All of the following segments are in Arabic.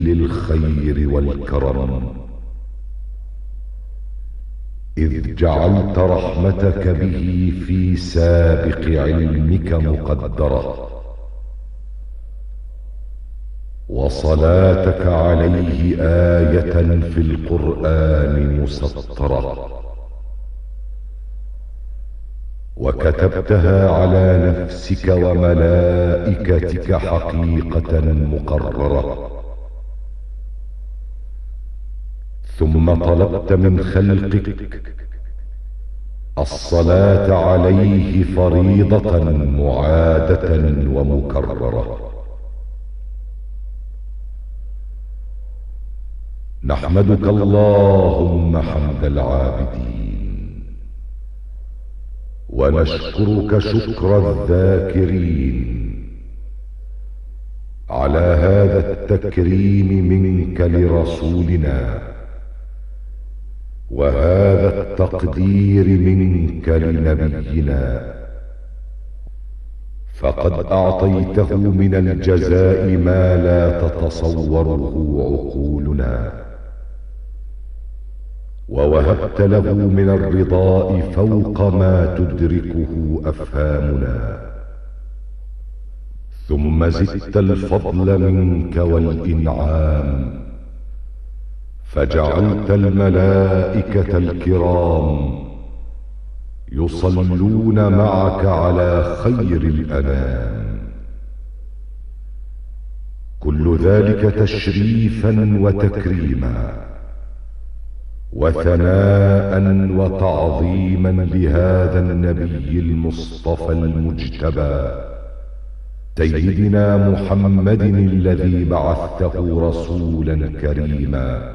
للخير والكرم، إذ جعلت رحمتك به في سابق علمك مقدرة، وصلاتك عليه آية في القرآن مسطرة، وكتبتها على نفسك وملائكتك حقيقة مقررة، ثم طلبت من خلقك الصلاة عليه فريضة معادة ومكررة. نحمدك اللهم حمد العابدين، ونشكرك شكر الذاكرين على هذا التكريم منك لرسولنا، وهذا التقدير منك لنبينا، فقد أعطيته من الجزاء ما لا تتصوره عقولنا، ووهبت له من الرضاء فوق ما تدركه أفهامنا، ثم زدت الفضل منك والإنعام، فجعلت الملائكة الكرام يصلون معك على خير الأنام، كل ذلك تشريفا وتكريما وثناء وتعظيما لهذا النبي المصطفى المجتبى سيدنا محمد الذي بعثته رسولا كريما،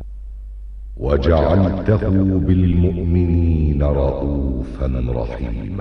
وجعلته بالمؤمنين رءوفا رحيما.